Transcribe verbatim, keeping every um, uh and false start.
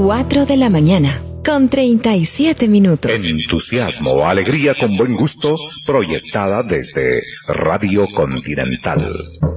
cuatro de la mañana, con treinta y siete minutos. Entusiasmo, alegría con buen gusto, proyectada desde Radio Continental.